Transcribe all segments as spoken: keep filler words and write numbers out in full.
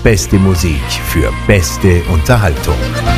Beste Musik für beste Unterhaltung.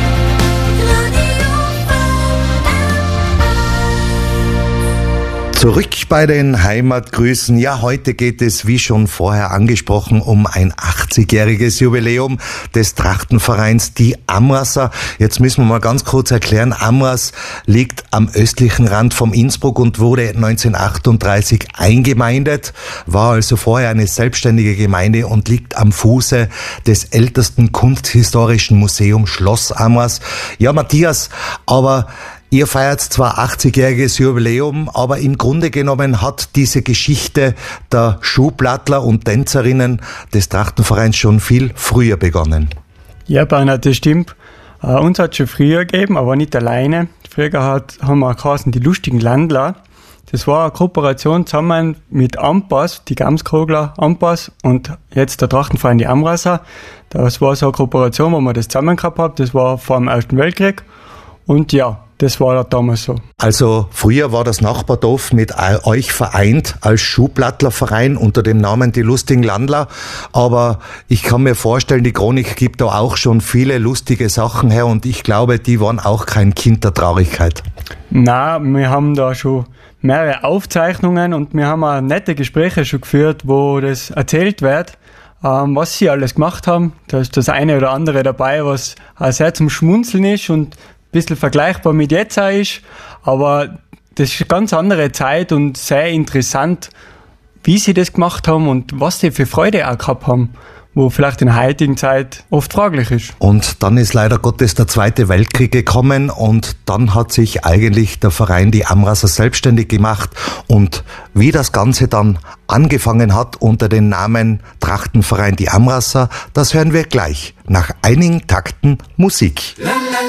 Zurück bei den Heimatgrüßen. Ja, heute geht es, wie schon vorher angesprochen, um ein achtzigjähriges Jubiläum des Trachtenvereins Die Amrasser. Jetzt müssen wir mal ganz kurz erklären, Amras liegt am östlichen Rand von Innsbruck und wurde neunzehnhundertachtunddreißig eingemeindet, war also vorher eine selbstständige Gemeinde und liegt am Fuße des ältesten kunsthistorischen Museums Schloss Amras. Ja, Matthias, aber ihr feiert zwar achtzigjähriges Jubiläum, aber im Grunde genommen hat diese Geschichte der Schuhplattler und Tänzerinnen des Trachtenvereins schon viel früher begonnen. Ja, Bernhard, das stimmt. Uh, uns hat es schon früher gegeben, aber nicht alleine. Früher hat, haben wir geheißen, die lustigen Landler. Das war eine Kooperation zusammen mit Ampas, die Gamskogler Ampas und jetzt der Trachtenverein Die Amrasser. Das war so eine Kooperation, wo wir das zusammen gehabt haben. Das war vor dem Ersten Weltkrieg. Und ja, das war damals so. Also früher war das Nachbardorf mit euch vereint als Schuhplattlerverein unter dem Namen Die Lustigen Landler. Aber ich kann mir vorstellen, die Chronik gibt da auch schon viele lustige Sachen her und ich glaube, die waren auch kein Kind der Traurigkeit. Na, wir haben da schon mehrere Aufzeichnungen und wir haben auch nette Gespräche schon geführt, wo das erzählt wird, ähm, was sie alles gemacht haben. Da ist das eine oder andere dabei, was auch sehr zum Schmunzeln ist und ein bisschen vergleichbar mit jetzt auch ist, aber das ist eine ganz andere Zeit und sehr interessant, wie sie das gemacht haben und was sie für Freude auch gehabt haben, wo vielleicht in der heutigen Zeit oft fraglich ist. Und dann ist leider Gottes der Zweite Weltkrieg gekommen und dann hat sich eigentlich der Verein Die Amrasser selbstständig gemacht und wie das Ganze dann angefangen hat unter dem Namen Trachtenverein Die Amrasser, das hören wir gleich nach einigen Takten Musik.